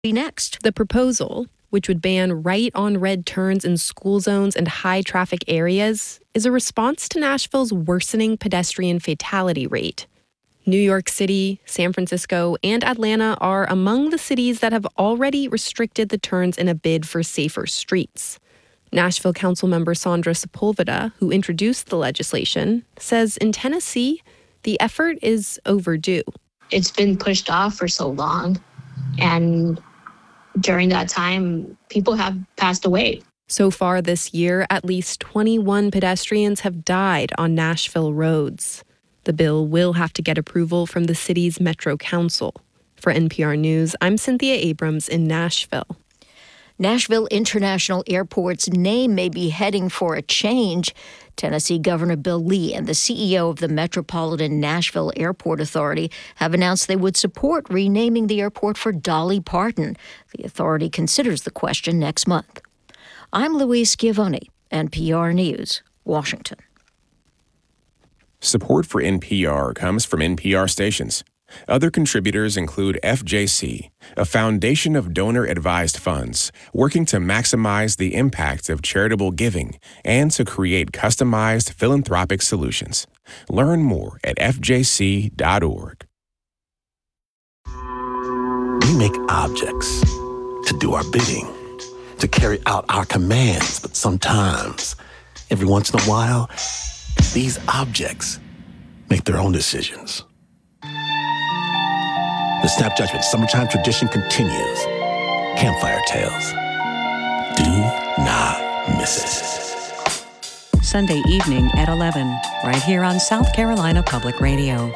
Next. The proposal, which would ban right-on-red turns in school zones and high-traffic areas, is a response to Nashville's worsening pedestrian fatality rate. New York City, San Francisco, and Atlanta are among the cities that have already restricted the turns in a bid for safer streets. Nashville Councilmember Sandra Sepulveda, who introduced the legislation, says in Tennessee, the effort is overdue. It's been pushed off for so long, and during that time, people have passed away. So far this year, at least 21 pedestrians have died on Nashville roads. The bill will have to get approval from the city's Metro Council. For NPR News, I'm Cynthia Abrams in Nashville. Nashville International Airport's name may be heading for a change. Tennessee Governor Bill Lee and the CEO of the Metropolitan Nashville Airport Authority have announced they would support renaming the airport for Dolly Parton. The authority considers the question next month. I'm Louise Schiavone, NPR News, Washington. Support for NPR comes from NPR stations. Other contributors include FJC, a foundation of donor-advised funds working to maximize the impact of charitable giving and to create customized philanthropic solutions. Learn more at fjc.org. We make objects to do our bidding, to carry out our commands, but sometimes, every once in a while, these objects make their own decisions. The Snap Judgment Summertime tradition continues. Campfire Tales. Do not miss it. Sunday evening at 11, right here on South Carolina Public Radio.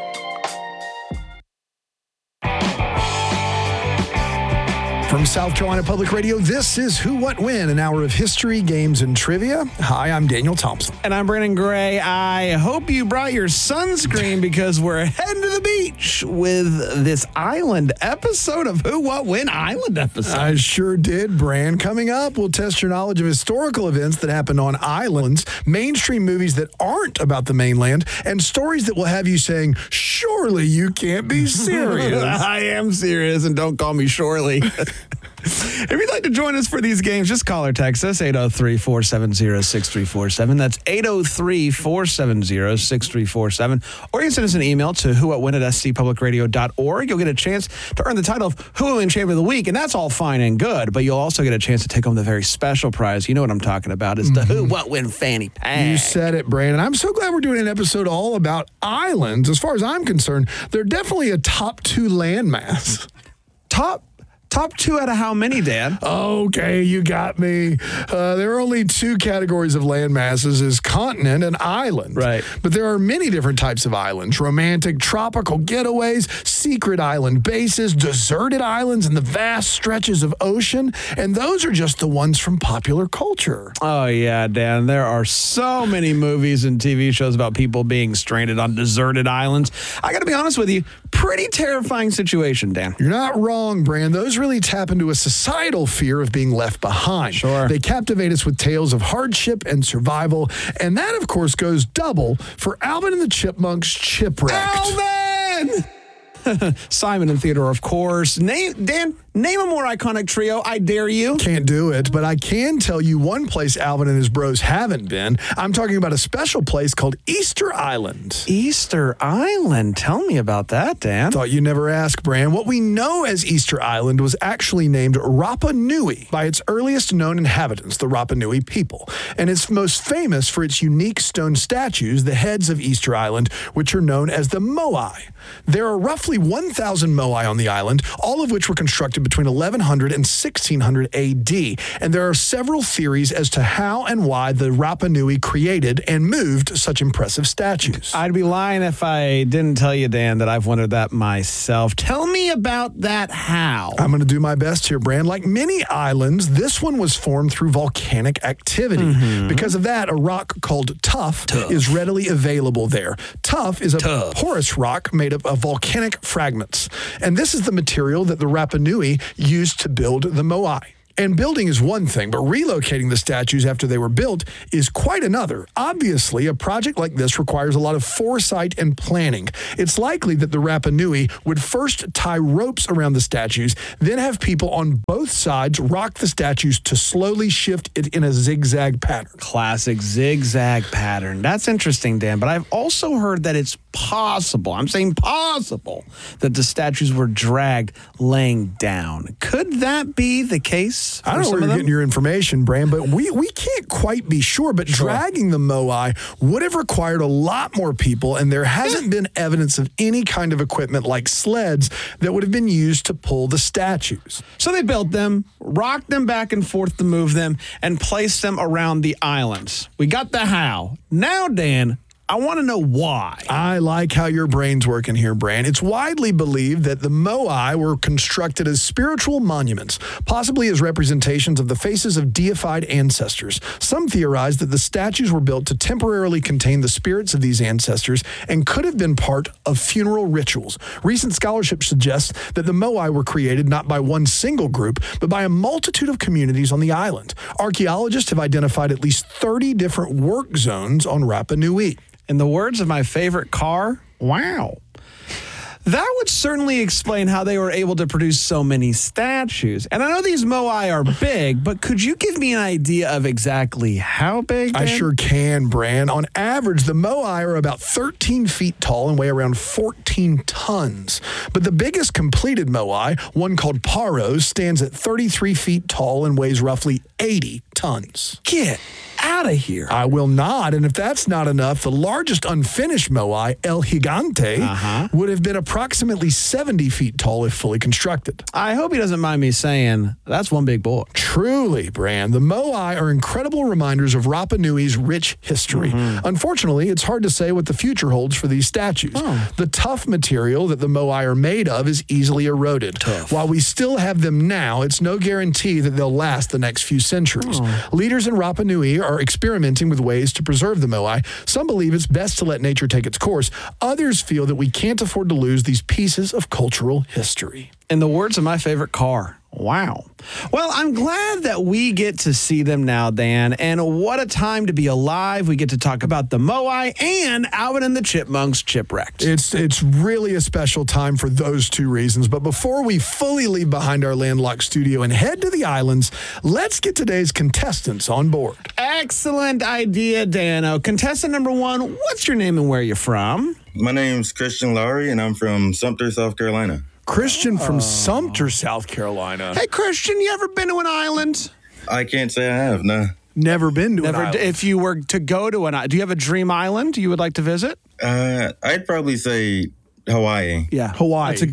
From South Carolina Public Radio, this is Who, What, When, an hour of history, games, and trivia. Hi, I'm Daniel Thompson. And I'm Brandon Gray. I hope you brought your sunscreen because we're heading to the beach with this island episode of Who, What, When Island episode. I sure did, Bran. Coming up, we'll test your knowledge of historical events that happened on islands, mainstream movies that aren't about the mainland, and stories that will have you saying, surely you can't be serious. I am serious, and don't call me Shorely. If you'd like to join us for these games, just call or text us, 803-470-6347. That's 803-470-6347. Or you can send us an email to whowhatwhen@scpublicradio.org. You'll get a chance to earn the title of Who Will Win Champion of the Week, and that's all fine and good, but you'll also get a chance to take home the very special prize. You know what I'm talking about. It's the Who, What, When fanny pack. You said it, Brandon. I'm so glad we're doing an episode all about islands. As far as I'm concerned, they're definitely a top 2 landmass. Top 2 out of how many, Dan? Okay, you got me. There are only 2 categories of land masses, is continent and island. Right. But there are many different types of islands: romantic, tropical getaways, secret island bases, deserted islands, and the vast stretches of ocean. And those are just the ones from popular culture. Oh, yeah, Dan. There are so many movies and TV shows about people being stranded on deserted islands. I got to be honest with you, pretty terrifying situation, Dan. You're not wrong, Brand. Those really tap into a societal fear of being left behind. Sure. They captivate us with tales of hardship and survival. And that, of course, goes double for Alvin and the Chipmunks' Chipwrecked. Alvin! Simon and Theodore, of course. Dan, name a more iconic trio. I dare you. Can't do it, but I can tell you one place Alvin and his bros haven't been. I'm talking about a special place called Easter Island. Easter Island? Tell me about that, Dan. Thought you'd never ask, Bran. What we know as Easter Island was actually named Rapa Nui by its earliest known inhabitants, the Rapa Nui people. And it's most famous for its unique stone statues, the heads of Easter Island, which are known as the Moai. There are roughly 1,000 Moai on the island, all of which were constructed between 1100 and 1600 AD. And there are several theories as to how and why the Rapa Nui created and moved such impressive statues. I'd be lying if I didn't tell you, Dan, that I've wondered that myself. Tell me about that how. I'm going to do my best here, Brand. Like many islands, this one was formed through volcanic activity. Because of that, a rock called tuff is readily available there. Tuff is a porous rock made up of volcanic fragments. And this is the material that the Rapa Nui used to build the Moai. And building is one thing, but relocating the statues after they were built is quite another. Obviously, a project like this requires a lot of foresight and planning. It's likely that the Rapa Nui would first tie ropes around the statues, then have people on both sides rock the statues to slowly shift it in a zigzag pattern. Classic zigzag pattern. That's interesting, Dan, but I've also heard that it's possible, I'm saying possible, that the statues were dragged laying down. Could that be the case? I don't know where you're getting your information, Bran, but we can't quite be sure. But dragging the moai would have required a lot more people, and there hasn't been evidence of any kind of equipment like sleds that would have been used to pull the statues. So they built them, rocked them back and forth to move them, and placed them around the islands. We got the how. Now, Dan, I want to know why. I like how your brain's working here, Bran. It's widely believed that the moai were constructed as spiritual monuments, possibly as representations of the faces of deified ancestors. Some theorize that the statues were built to temporarily contain the spirits of these ancestors and could have been part of funeral rituals. Recent scholarship suggests that the moai were created not by one single group, but by a multitude of communities on the island. Archaeologists have identified at least 30 different work zones on Rapa Nui. In the words of my favorite car, wow. That would certainly explain how they were able to produce so many statues. And I know these moai are big, but could you give me an idea of exactly how big? Dan? I sure can, Bran. On average, the moai are about 13 feet tall and weigh around 14 tons. But the biggest completed moai, one called Paros, stands at 33 feet tall and weighs roughly 80 tons. Get out of here. I will not. And if that's not enough, the largest unfinished moai, El Gigante, would have been approximately 70 feet tall if fully constructed. I hope he doesn't mind me saying that's one big boy. Truly, Bran, the moai are incredible reminders of Rapa Nui's rich history. Unfortunately, it's hard to say what the future holds for these statues. The tough material that the moai are made of is easily eroded. While we still have them now, it's no guarantee that they'll last the next few centuries. Leaders in Rapa Nui are experimenting with ways to preserve the moai. Some believe it's best to let nature take its course. Others feel that we can't afford to lose these pieces of cultural history. In the words of my favorite car, wow. Well, I'm glad that we get to see them now, Dan. And what a time to be alive. We get to talk about the moai and Alvin and the Chipmunks Chipwrecked. It's really a special time for those two reasons. But before we fully leave behind our landlocked studio and head to the islands, let's get today's contestants on board. Excellent idea, Dano. Contestant number one, what's your name and where you're from? My name's Christian Lowry, and I'm from Sumter, South Carolina. Christian from Sumter, South Carolina. Hey, Christian, you ever been to an island? I can't say I have, no. Never been to an island. If you were to go to an island, do you have a dream island you would like to visit? I'd probably say Hawaii. Yeah, Hawaii. That's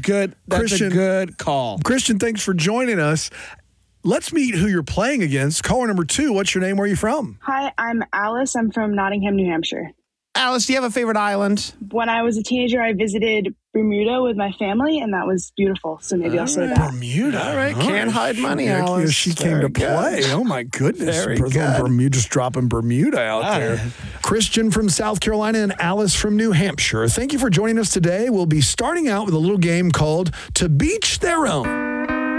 a good call. Christian, thanks for joining us. Let's meet who you're playing against. Caller number 2, what's your name? Where are you from? Hi, I'm Alice. I'm from Nottingham, New Hampshire. Alice, do you have a favorite island? When I was a teenager, I visited Bermuda with my family, and that was beautiful. So maybe I'll say that. Bermuda. All right. Can't hide money, Alice. She came to play. Oh, my goodness. Very good. Bermuda, just dropping Bermuda out there. Christian from South Carolina and Alice from New Hampshire. Thank you for joining us today. We'll be starting out with a little game called To Beach Their Own.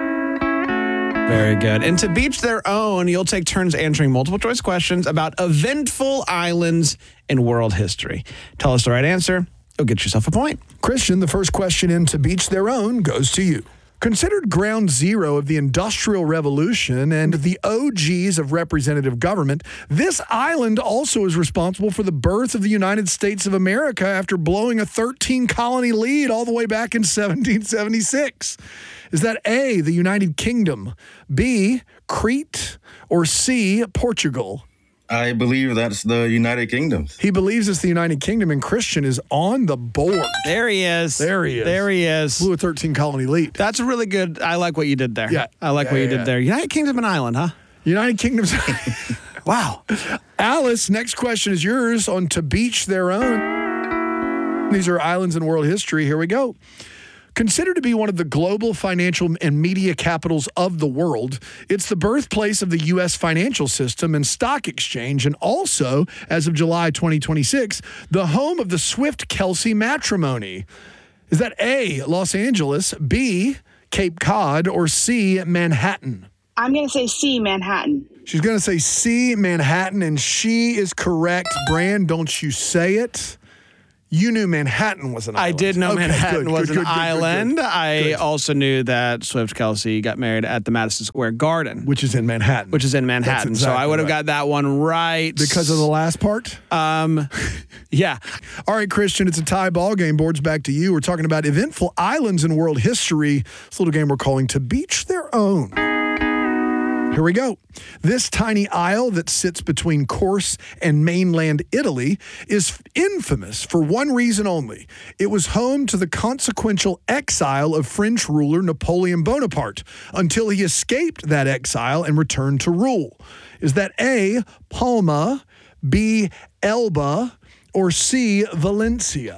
Very good. And to beach their own, you'll take turns answering multiple choice questions about eventful islands in world history. Tell us the right answer, you'll get yourself a point. Christian, the first question in To Beach Their Own goes to you. Considered ground zero of the Industrial Revolution and the OGs of representative government, this island also is responsible for the birth of the United States of America after blowing a 13-colony lead all the way back in 1776. Is that A, the United Kingdom, B, Crete, or C, Portugal? I believe that's the United Kingdom. He believes it's the United Kingdom, and Christian is on the board. There he is. There he is. Blew a 13-colony lead. That's a really good. I like what you did there. Yeah. I like what you did there. United Kingdom and island, huh? United Kingdom's. Wow. Alice, next question is yours on To Beach Their Own. These are islands in world history. Here we go. Considered to be one of the global financial and media capitals of the world, it's the birthplace of the U.S. financial system and stock exchange, and also, as of July 2026, the home of the Swift-Kelsey matrimony. Is that A, Los Angeles, B, Cape Cod, or C, Manhattan? I'm going to say C, Manhattan. She's going to say C, Manhattan, and she is correct. Bran, don't you say it. You knew Manhattan was an island. I did know Manhattan was an island. Good. I also knew that Swift Kelsey got married at the Madison Square Garden, Which is in Manhattan. So I would have got that one right. Because of the last part? Yeah. All right, Christian, it's a tie ball game. Board's back to you. We're talking about eventful islands in world history. This little game we're calling To Beach Their Own. Here we go. This tiny isle that sits between Corse and mainland Italy is infamous for one reason only. It was home to the consequential exile of French ruler Napoleon Bonaparte until he escaped that exile and returned to rule. Is that A, Palma, B, Elba, or C, Valencia?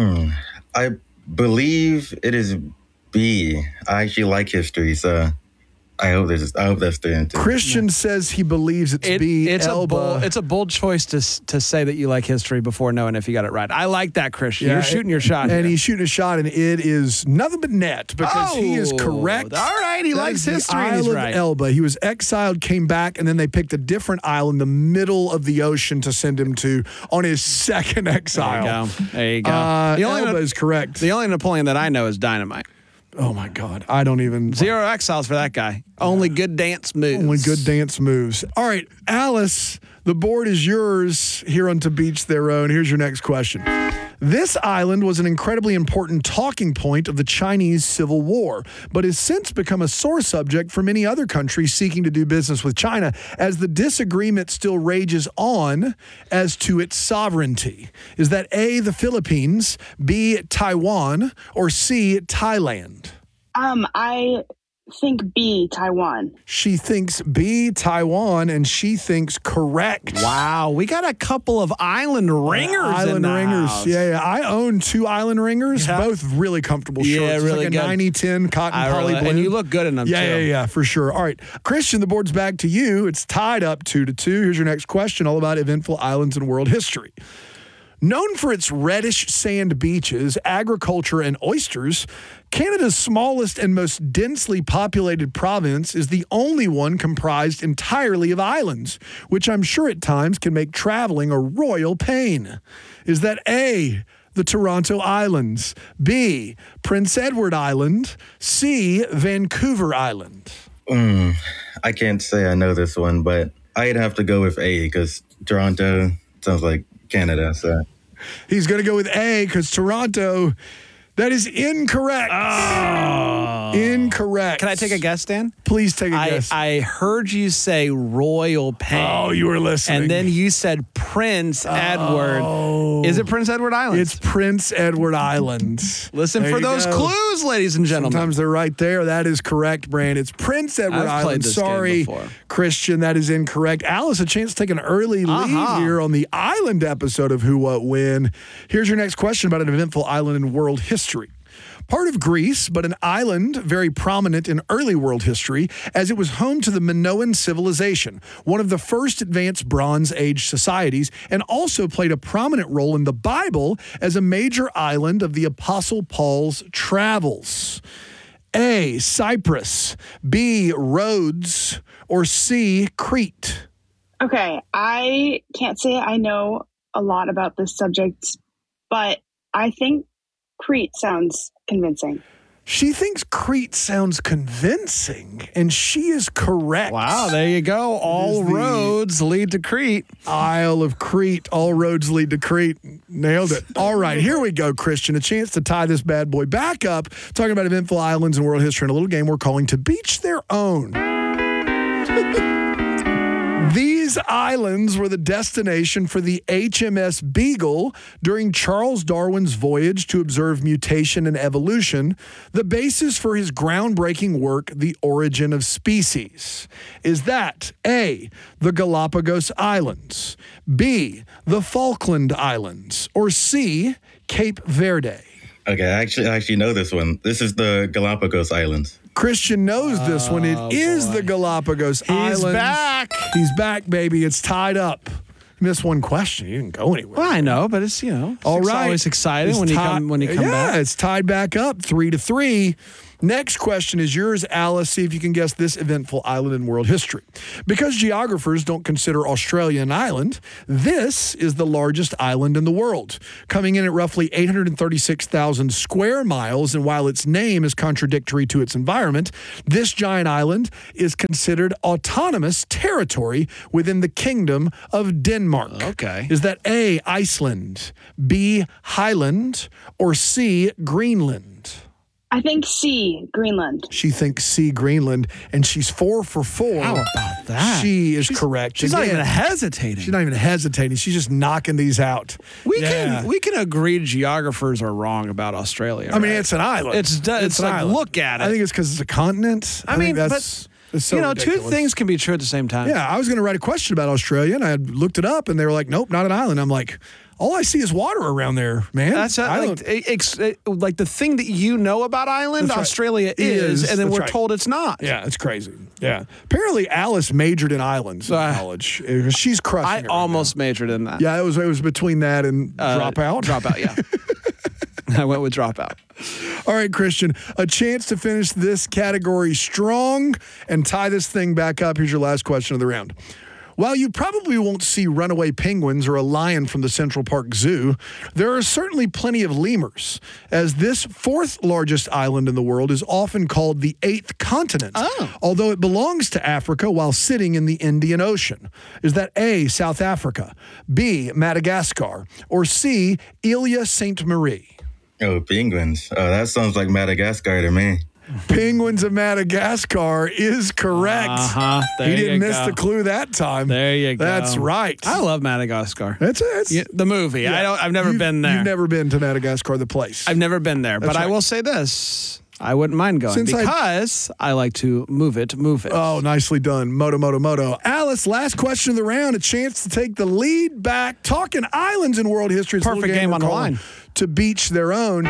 I believe it is B. I actually like history, so I hope that's the answer. Christian says he believes it's B, Elba. It's a bold choice to say that you like history before knowing if you got it right. I like that, Christian. Yeah, You're shooting your shot. And here. he's shooting a shot, and it is nothing but net because he is correct. All right, he likes history. The Isle of Elba. He was exiled, came back, and then they picked a different isle in the middle of the ocean to send him to on his second exile. There you go. Elba is correct. The only Napoleon that I know is Dynamite. Oh, my God. I don't even... Zero exiles for that guy. Only good dance moves. Only good dance moves. All right, Alice, the board is yours here on To Beach Their Own. Here's your next question. This island was an incredibly important talking point of the Chinese Civil War, but has since become a sore subject for many other countries seeking to do business with China, as the disagreement still rages on as to its sovereignty. Is that A, the Philippines, B, Taiwan, or C, Thailand? I think B, Taiwan. She thinks B, Taiwan, and she thinks correct. Wow, we got a couple of island ringers. Island ringers. House. Yeah. I own 2 island ringers, both really comfortable shorts. Yeah, really like a good. 90-10 cotton poly blue. And you look good in them, too. Yeah, for sure. All right, Christian, the board's back to you. It's tied up 2-2. Here's your next question, all about eventful islands in world history. Known for its reddish sand beaches, agriculture, and oysters, Canada's smallest and most densely populated province is the only one comprised entirely of islands, which I'm sure at times can make traveling a royal pain. Is that A, the Toronto Islands, B, Prince Edward Island, C, Vancouver Island? I can't say I know this one, but I'd have to go with A because Toronto sounds like Canada. So he's going to go with A because Toronto. That is incorrect. Oh. Incorrect. Can I take a guess, Dan? Please take a guess. I heard you say royal pain. Oh, you were listening. And then you said Prince Edward. Is it Prince Edward Island? It's Prince Edward Island. Listen there for those clues, ladies and gentlemen. Sometimes they're right there. That is correct, Brand. It's Prince Edward Island. Sorry, Christian, that is incorrect. Alice, a chance to take an early lead here on the island episode of Who, What, When. Here's your next question about an eventful island in world history. Part of Greece, but an island very prominent in early world history, as it was home to the Minoan civilization, one of the first advanced Bronze Age societies, and also played a prominent role in the Bible as a major island of the Apostle Paul's travels. A, Cyprus, B, Rhodes, or C, Crete? Okay, I can't say I know a lot about this subject, but I think Crete sounds convincing. She thinks Crete sounds convincing, and she is correct. Wow, there you go. All roads lead to Crete. Isle of Crete. All roads lead to Crete. Nailed it. All right, here we go, Christian. A chance to tie this bad boy back up, talking about eventful islands in world history in a little game we're calling To Beach Their Own. These islands were the destination for the HMS Beagle during Charles Darwin's voyage to observe mutation and evolution, the basis for his groundbreaking work, The Origin of Species. Is that A, the Galapagos Islands, B, the Falkland Islands, or C, Cape Verde? Okay, I actually know this one. This is the Galapagos Islands. Christian knows this one. It is the Galapagos Islands. He's back. He's back, baby. It's tied up. Missed one question. You didn't go anywhere. Well, I know, but it's, all right. Always exciting when you come back. Yeah, it's tied back up 3-3. Next question is yours, Alice. See if you can guess this eventful island in world history. Because geographers don't consider Australia an island, this is the largest island in the world, coming in at roughly 836,000 square miles. And while its name is contradictory to its environment, this giant island is considered autonomous territory within the Kingdom of Denmark. Okay. Is that A, Iceland, B, Highland, or C, Greenland? I think C, Greenland. She thinks C, Greenland, and she's 4 for 4. How about that? She is correct. She's not Again, even hesitating. She's not even hesitating. She's just knocking these out. We can agree geographers are wrong about Australia. I mean, right? it's an island. It's an like, island. look at it. I think it's because it's a continent. I think mean, that's it's so two ridiculous. things can be true at the same time. Yeah, I was going to write a question about Australia, and I had looked it up, and they were like, nope, not an island. I'm like, all I see is water around there, man. That's like the thing that you know about island, That's right. Australia is, and then That's we're right. told it's not. Yeah, it's crazy. Yeah. Apparently, Alice majored in islands in college. She's crushing I it right almost majored in that. now. Yeah, it was between that and dropout. Dropout, yeah. I went with dropout. All right, Christian, a chance to finish this category strong and tie this thing back up. Here's your last question of the round. While you probably won't see runaway penguins or a lion from the Central Park Zoo, there are certainly plenty of lemurs, as this 4th largest island in the world is often called the 8th continent, although it belongs to Africa while sitting in the Indian Ocean. Is that A, South Africa, B, Madagascar, or C, Ilia Sainte Marie? Oh, penguins. That sounds like Madagascar to me. Penguins of Madagascar is correct. There He didn't you miss go. the clue that time. There you go. That's right. I love Madagascar. That's it. Yeah, the movie. Yeah. I've never been there. You've never been to Madagascar, the place. I've never been there, but That's I right. will say this. I wouldn't mind going Since because I like to move it. Oh, nicely done. Moto. Alice, last question of the round. A chance to take the lead back. Talking islands in world history. It's a Perfect little game we're on the calling line. To beach their own.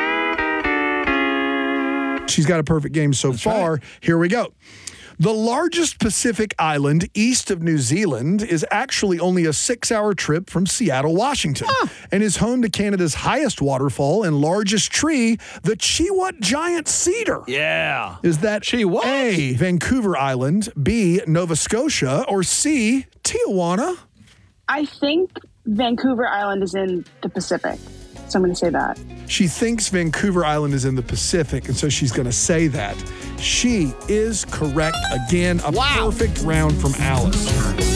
She's got a perfect game so far. right. Here we go. The largest Pacific island east of New Zealand is actually only a 6-hour trip from Seattle, Washington, and is home to Canada's highest waterfall and largest tree, the Chiwut Giant Cedar. Yeah. Is that Chiwut? A, Vancouver Island, B, Nova Scotia, or C, Tijuana? I think Vancouver Island is in the Pacific. So I'm going to say that. She thinks Vancouver Island is in the Pacific, and so she's going to say that. She is correct. Again, a perfect round from Alice.